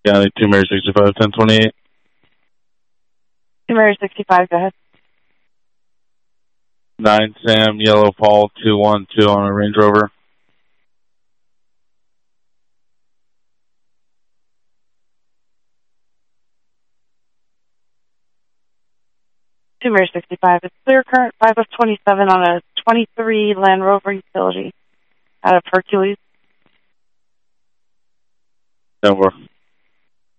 County 2 Mary 65, 1028. 2 Mary 65, go ahead. 9 Sam, Yellow Paul, 212 on a Range Rover. Two Mary 65. It's clear current 5 of 27 on a 23 Land Rover Utility out of Hercules. Denver.